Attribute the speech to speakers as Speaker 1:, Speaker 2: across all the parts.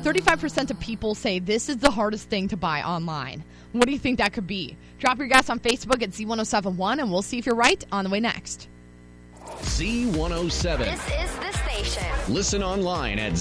Speaker 1: 35% of people say this is the hardest thing to buy online. What do you think that could be? Drop your guess on Facebook at Z1071, and we'll see if you're right on the way next.
Speaker 2: Z107.
Speaker 3: This is the station.
Speaker 2: Listen online at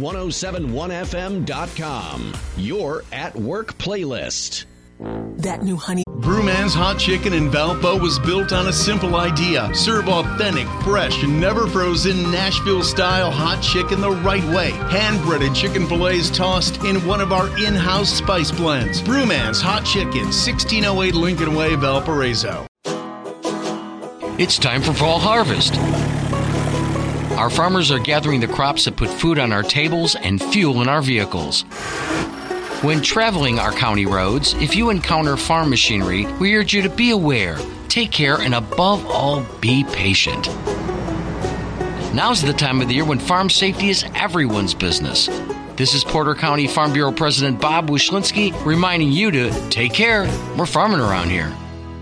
Speaker 2: Z1071FM.com. Your at work playlist.
Speaker 4: That new honey.
Speaker 5: Brewman's Hot Chicken in Valpo was built on a simple idea. Serve authentic, fresh, never frozen Nashville-style hot chicken the right way. Hand-breaded chicken fillets tossed in one of our in-house spice blends. Brewman's Hot Chicken, 1608 Lincoln Way, Valparaiso.
Speaker 6: It's time for fall harvest. Our farmers are gathering the crops that put food on our tables and fuel in our vehicles. When traveling our county roads, if you encounter farm machinery, we urge you to be aware, take care, and above all, be patient. Now's the time of the year when farm safety is everyone's business. This is Porter County Farm Bureau President Bob Wyszynski reminding you to take care. We're farming around here.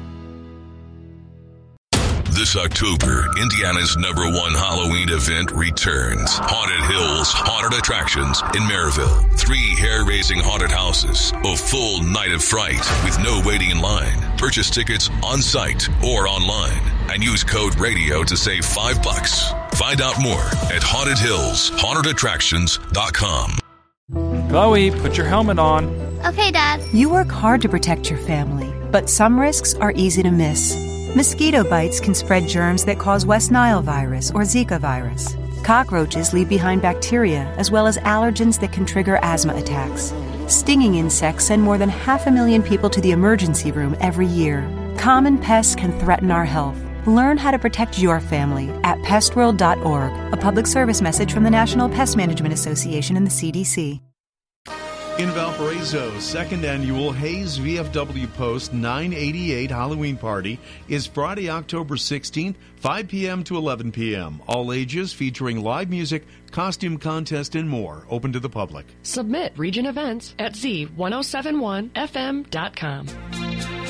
Speaker 7: This October, Indiana's #1 Halloween event returns. Haunted Hills Haunted Attractions in Maryville. 3 hair-raising haunted houses. A full night of fright with no waiting in line. Purchase tickets on site or online and use code RADIO to save $5. Find out more at HauntedHillsHauntedAttractions.com.
Speaker 8: Chloe, put your helmet on.
Speaker 9: Okay, Dad.
Speaker 10: You work hard to protect your family, but some risks are easy to miss. Mosquito bites can spread germs that cause West Nile virus or Zika virus. Cockroaches leave behind bacteria as well as allergens that can trigger asthma attacks. Stinging insects send more than 500,000 people to the emergency room every year. Common pests can threaten our health. Learn how to protect your family at pestworld.org, a public service message from the National Pest Management Association and the CDC.
Speaker 5: In Valparaiso, second annual Hayes VFW Post 988 Halloween Party is Friday, October 16th, 5 p.m. to 11 p.m. All ages, featuring live music, costume contest, and more. Open to the public.
Speaker 11: Submit Region Events at Z1071FM.com.